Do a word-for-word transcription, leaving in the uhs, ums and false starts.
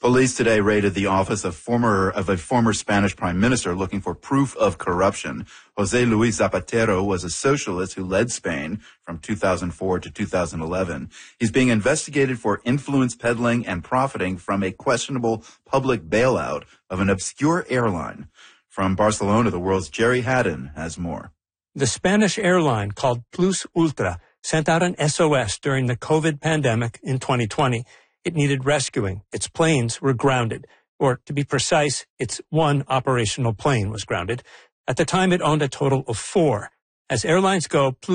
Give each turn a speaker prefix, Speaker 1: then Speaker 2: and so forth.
Speaker 1: Police today raided the office of former of a former Spanish prime minister looking for proof of corruption. José Luis Zapatero was a socialist who led Spain from two thousand four to two thousand eleven. He's being investigated for influence peddling and profiting from a questionable public bailout of an obscure airline. From Barcelona, the world's Jerry Haddon has more.
Speaker 2: The Spanish airline called Plus Ultra sent out an S O S during the COVID pandemic in twenty twenty. It needed rescuing. Its planes were grounded. Or, to be precise, its one operational plane was grounded. At the time, it owned a total of four. As airlines go,